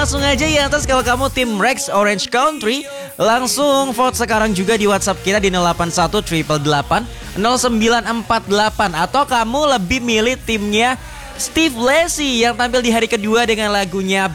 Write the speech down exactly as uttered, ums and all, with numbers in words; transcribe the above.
langsung aja ya atas kalau kamu tim Rex Orange Country. Langsung vote sekarang juga di WhatsApp kita di nol delapan satu delapan delapan delapan nol sembilan empat delapan. Atau kamu lebih milih timnya Steve Lacy yang tampil di hari kedua dengan lagunya